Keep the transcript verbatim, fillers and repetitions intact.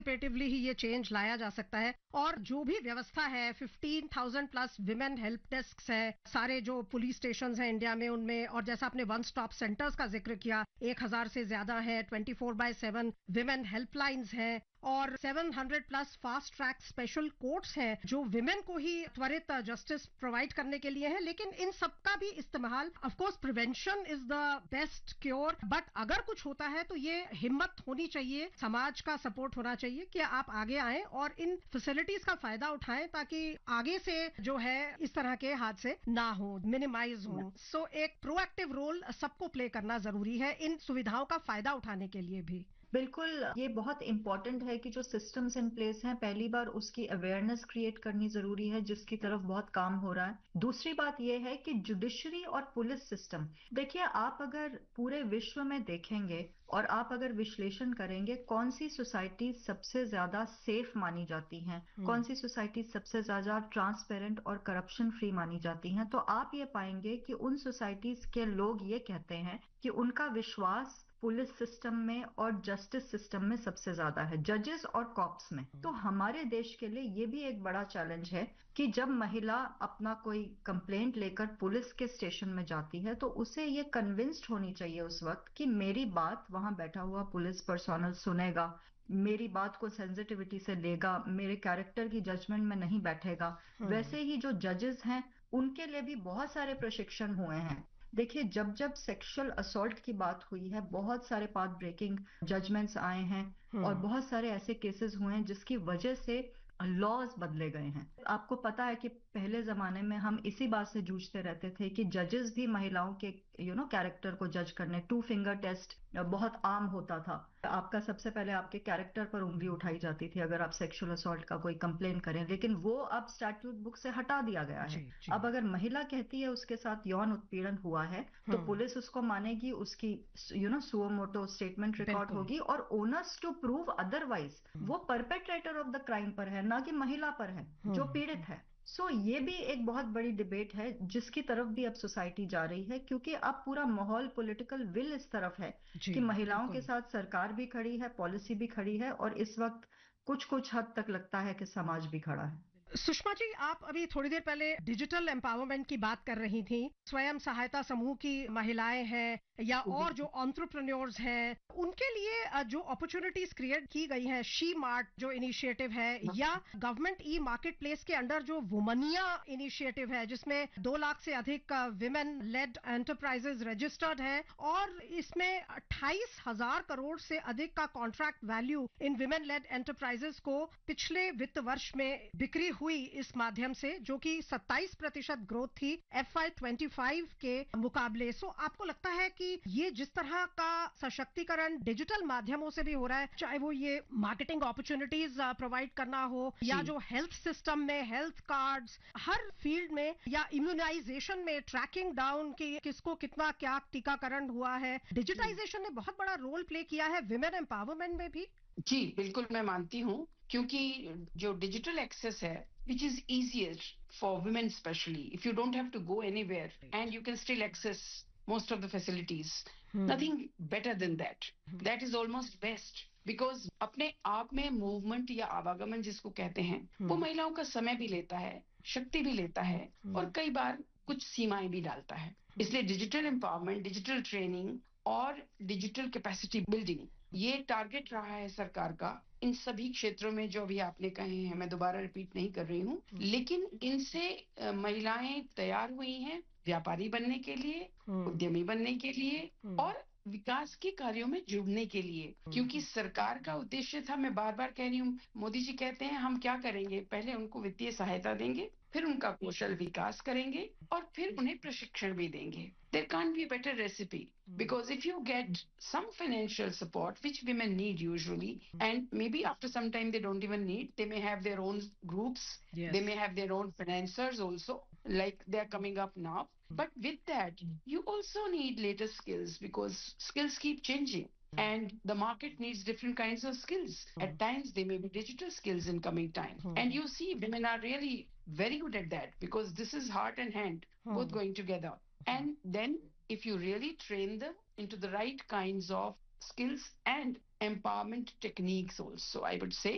पार्टिसिपेटिवली ही ये चेंज लाया जा सकता है। और जो भी व्यवस्था है, fifteen thousand plus women help desks हैं, सारे जो पुलिस स्टेशंस हैं इंडिया में उनमें, और जैसा आपने वन स्टॉप सेंटर्स का जिक्र किया, एक हजार से ज्यादा है, twenty four by seven women helplines हैं, और seven hundred plus fast track special courts हैं जो विमेन को ही त्वरित जस्टिस प्रोवाइड करने के लिए है। लेकिन इन सबका भी इस्तेमाल, of course prevention is the best cure, but अगर कुछ होता है तो ये हिम्मत होनी चाहिए, समाज का सपोर्ट होना चाहिए कि आप आगे आएं और इन फैसिलिटीज का फायदा उठाएं ताकि आगे से जो है इस तरह के हादसे ना हो, मिनिमाइज हो। सो एक प्रोएक्टिव रोल सबको प्ले करना जरूरी है इन सुविधाओं का फायदा उठाने के लिए भी। बिल्कुल, ये बहुत इंपॉर्टेंट है कि जो सिस्टम्स इन प्लेस हैं, पहली बार उसकी अवेयरनेस क्रिएट करनी जरूरी है, जिसकी तरफ बहुत काम हो रहा है। दूसरी बात ये है कि जुडिशरी और पुलिस सिस्टम, देखिए आप अगर पूरे विश्व में देखेंगे और आप अगर विश्लेषण करेंगे कौन सी सोसाइटी सबसे ज्यादा सेफ मानी जाती हैं, कौन सी सोसाइटी सबसे ज्यादा ट्रांसपेरेंट और करप्शन फ्री मानी जाती हैं, तो आप ये पाएंगे कि उन सोसाइटीज के लोग ये कहते हैं कि उनका विश्वास पुलिस सिस्टम में और जस्टिस सिस्टम में सबसे ज्यादा है, जजेस और कॉप्स में। तो हमारे देश के लिए ये भी एक बड़ा चैलेंज है कि जब महिला अपना कोई कंप्लेंट लेकर पुलिस के स्टेशन में जाती है तो उसे ये कन्विंस्ड होनी चाहिए उस वक्त कि मेरी बात वहां बैठा हुआ पुलिस पर्सोनल सुनेगा, मेरी बात को सेंसिटिविटी से लेगा, मेरे कैरेक्टर की जजमेंट में नहीं बैठेगा। वैसे ही जो जजेस हैं उनके लिए भी बहुत सारे प्रशिक्षण हुए हैं। देखिए, जब जब सेक्सुअल असॉल्ट की बात हुई है, बहुत सारे पाथ ब्रेकिंग जजमेंट्स आए हैं और बहुत सारे ऐसे केसेस हुए हैं जिसकी वजह से लॉज बदले गए हैं। आपको पता है कि पहले जमाने में हम इसी बात से जूझते रहते थे कि जजेस भी महिलाओं के यू नो कैरेक्टर को जज करने, टू फिंगर टेस्ट बहुत आम होता था। आपका सबसे पहले आपके कैरेक्टर पर उंगली उठाई जाती थी अगर आप सेक्सुअल असॉल्ट का कोई कंप्लेन करें, लेकिन वो अब स्टैट्यूट बुक से हटा दिया गया है। जी, जी। अब अगर महिला कहती है उसके साथ यौन उत्पीड़न हुआ है तो पुलिस उसको मानेगी, उसकी you know suo motu statement record होगी और ओनर्स टू प्रूव अदरवाइज वो परपेट्रेटर ऑफ द क्राइम पर है, ना कि महिला पर है जो पीड़ित है। सो so, ये भी एक बहुत बड़ी डिबेट है जिसकी तरफ भी अब सोसाइटी जा रही है, क्योंकि अब पूरा माहौल, पॉलिटिकल विल इस तरफ है कि महिलाओं के साथ सरकार भी खड़ी है, पॉलिसी भी खड़ी है, और इस वक्त कुछ कुछ हद तक लगता है कि समाज भी खड़ा है। सुषमा जी, आप अभी थोड़ी देर पहले डिजिटल एम्पावरमेंट की बात कर रही थी। स्वयं सहायता समूह की महिलाएं हैं या और जो एंटरप्रेन्योर्स हैं, उनके लिए जो अपॉर्चुनिटीज क्रिएट की गई हैं, शी मार्ट जो इनिशिएटिव है या गवर्नमेंट ई मार्केट प्लेस के अंडर जो वुमनिया इनिशिएटिव है जिसमें दो लाख से अधिक विमेन लेड एंटरप्राइजेज रजिस्टर्ड है और इसमें अट्ठाईस हजार करोड़ से अधिक का contract value in women lead enterprises को पिछले वित्त वर्ष में बिक्री हुई इस माध्यम से, जो कि सत्ताईस प्रतिशत ग्रोथ थी एफ आई ट्वेंटी फाइव के मुकाबले। सो आपको लगता है कि ये जिस तरह का सशक्तिकरण डिजिटल माध्यमों से भी हो रहा है, चाहे वो ये मार्केटिंग अपॉर्चुनिटीज प्रोवाइड करना हो या जो हेल्थ सिस्टम में हेल्थ कार्ड्स, हर फील्ड में, या इम्यूनाइजेशन में ट्रैकिंग डाउन की किसको कितना क्या टीकाकरण हुआ है, डिजिटाइजेशन ने बहुत बड़ा रोल प्ले किया है विमेन एम्पावरमेंट में भी। जी बिल्कुल, मैं मानती हूँ, क्योंकि जो डिजिटल एक्सेस है, which is easier for women especially, if you don't have to go anywhere and you can still access most of the facilities, hmm. nothing better than that. Hmm. That is almost best, because अपने आप में movement या आवागमन जिसको कहते हैं, hmm. वो महिलाओं का समय भी लेता है, शक्ति भी लेता है, hmm. और कई बार कुछ सीमाएं भी डालता है। hmm. इसलिए डिजिटल एम्पावरमेंट, डिजिटल ट्रेनिंग और डिजिटल कैपेसिटी बिल्डिंग, ये टारगेट रहा है सरकार का इन सभी क्षेत्रों में जो भी आपने कहे हैं। मैं दोबारा रिपीट नहीं कर रही हूँ, लेकिन इनसे महिलाएं तैयार हुई हैं व्यापारी बनने के लिए, उद्यमी बनने के लिए और विकास के कार्यों में जुड़ने के लिए, क्योंकि सरकार का उद्देश्य था, मैं बार बार कह रही हूँ, मोदी जी कहते हैं हम क्या करेंगे, पहले उनको वित्तीय सहायता देंगे, फिर उनका कौशल विकास करेंगे और फिर उन्हें प्रशिक्षण भी देंगे। There can't be a better recipe, because if you get some financial support, which women need usually, and maybe after some time they don't even need, they may have their own groups, yes. They may have their own financiers also, like they're coming up now. But with that, you also need latest skills, because skills keep changing. And the market needs different kinds of skills. At times, they may be digital skills in coming time. And you see, women are really very good at that, because this is heart and hand, both going together. And then, if you really train them into the right kinds of skills and empowerment techniques also, I would say,